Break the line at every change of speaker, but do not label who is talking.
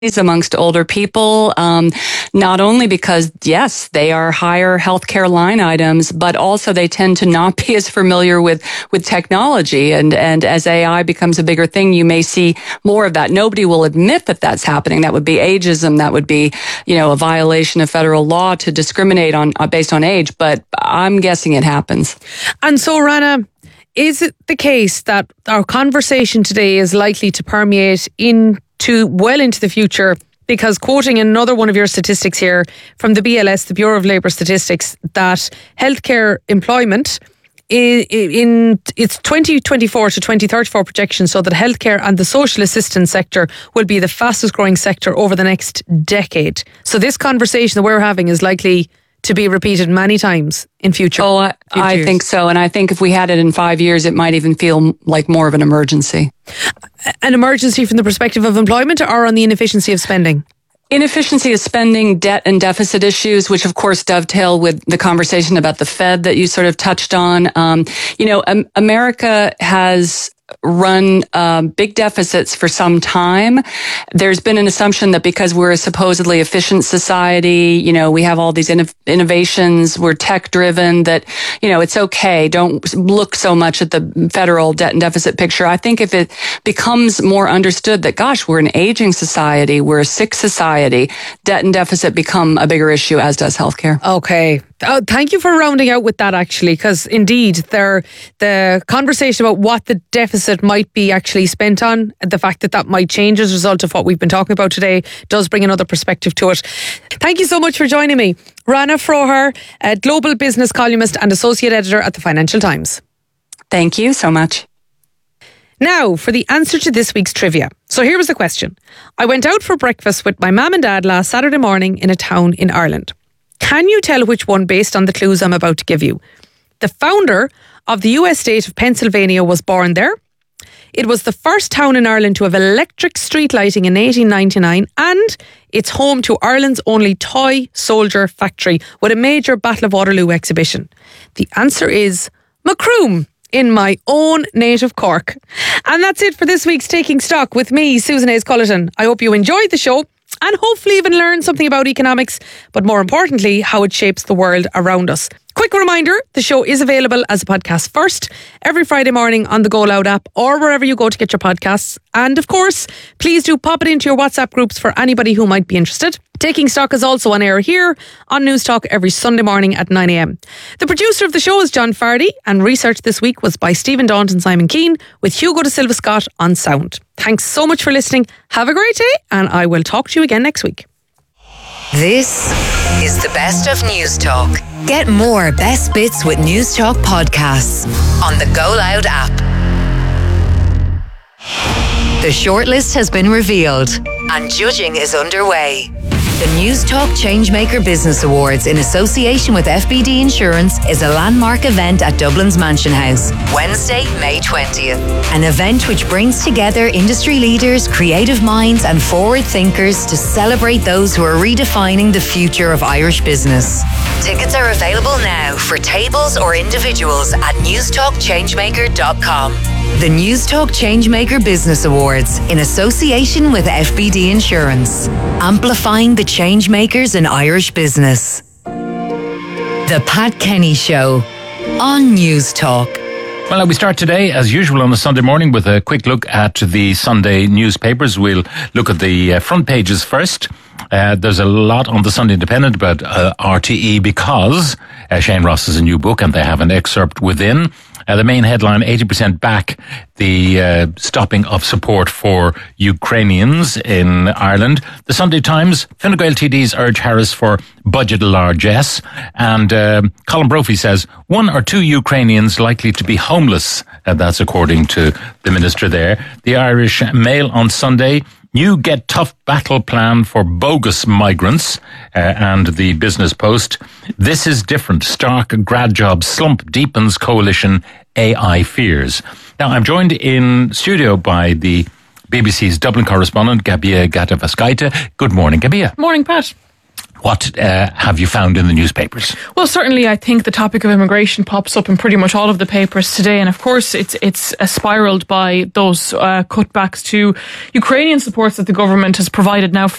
amongst older people, not only because, yes, they are higher healthcare line items, but also they tend to not be as familiar with technology. And as AI becomes a bigger thing, you may see more of that. Nobody will admit that that's happening. That would be ageism. That would be, a violation of federal law to discriminate based on age. But I'm guessing it happens.
And so, Rana, is it the case that our conversation today is likely to permeate well into the future? Because quoting another one of your statistics here from the BLS, the Bureau of Labour Statistics, that healthcare employment in its 2024 to 2034 projections show that healthcare and the social assistance sector will be the fastest growing sector over the next decade. So this conversation that we're having is likely to be repeated many times in future.
Oh, I think so. And I think if we had it in 5 years, it might even feel like more of an emergency.
An emergency from the perspective of employment or on the inefficiency of spending?
Inefficiency of spending, debt and deficit issues, which of course dovetail with the conversation about the Fed that you sort of touched on. America has run big deficits for some time. There's been an assumption that because we're a supposedly efficient society, we have all these innovations, we're tech driven, that, it's okay. Don't look so much at the federal debt and deficit picture. I think if it becomes more understood that, gosh, we're an aging society, we're a sick society, debt and deficit become a bigger issue, as does healthcare.
Okay. Thank you for rounding out with that, actually, because indeed, the conversation about what the deficit might be actually spent on, the fact that might change as a result of what we've been talking about today, does bring another perspective to it. Thank you so much for joining me. Rana Froher, a global business columnist and associate editor at the Financial Times.
Thank you so much.
Now, for the answer to this week's trivia. So here was the question. I went out for breakfast with my mum and dad last Saturday morning in a town in Ireland. Can you tell which one based on the clues I'm about to give you? The founder of the US state of Pennsylvania was born there. It was the first town in Ireland to have electric street lighting in 1899, and it's home to Ireland's only toy soldier factory with a major Battle of Waterloo exhibition. The answer is Macroom, in my own native Cork. And that's it for this week's Taking Stock with me, Susan Hayes Cullerton. I hope you enjoyed the show and hopefully even learn something about economics, but more importantly, how it shapes the world around us. Quick reminder, the show is available as a podcast first, every Friday morning on the Go Loud app or wherever you go to get your podcasts. And of course, please do pop it into your WhatsApp groups for anybody who might be interested. Taking Stock is also on air here on News Talk every Sunday morning at 9 a.m. The producer of the show is John Fardy, and research this week was by Stephen Daunt and Simon Keane, with Hugo de Silva Scott on sound. Thanks so much for listening. Have a great day, and I will talk to you again next week.
This is the best of News Talk. Get more best bits with News Talk podcasts on the Go Loud app. The shortlist has been revealed and judging is underway. The News Talk Changemaker Business Awards, in association with FBD Insurance, is a landmark event at Dublin's Mansion House, Wednesday, May 20th. An event which brings together industry leaders, creative minds and forward thinkers to celebrate those who are redefining the future of Irish business. Tickets are available now for tables or individuals at newstalkchangemaker.com. The News Talk Changemaker Business Awards, in association with FBD Insurance, amplifying the changemakers in Irish business. The Pat Kenny Show on News Talk.
Well, we start today, as usual, on a Sunday morning with a quick look at the Sunday newspapers. We'll look at the front pages first. There's a lot on the Sunday Independent about RTE because Shane Ross has a new book and they have an excerpt within. The main headline, 80% back the stopping of support for Ukrainians in Ireland. The Sunday Times, Fine Gael TDs urge Harris for budget largesse. And Colin Brophy says 1 or 2 Ukrainians likely to be homeless. That's according to the minister there. The Irish Mail on Sunday, new Get Tough battle plan for bogus migrants, and the Business Post. This is different. Stark grad job slump deepens coalition AI fears. Now, I'm joined in studio by the BBC's Dublin correspondent, Gabia Gatavaskaita. Good morning, Gabia.
Morning, Pat.
What have you found in the newspapers?
Well, certainly I think the topic of immigration pops up in pretty much all of the papers today, and of course it's spiralled by those cutbacks to Ukrainian supports that the government has provided now